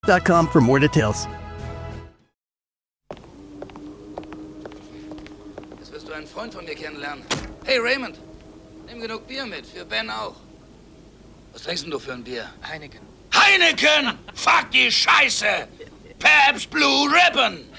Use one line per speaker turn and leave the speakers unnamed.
for more details.
Jetzt wirst du einen Freund von mir kennenlernen. Hey Raymond, nimm genug Bier mit, für Ben auch. Was trinkst denn du für ein Bier?
Heineken.
Heineken! Fuck die Scheiße! Pabst Blue Ribbon!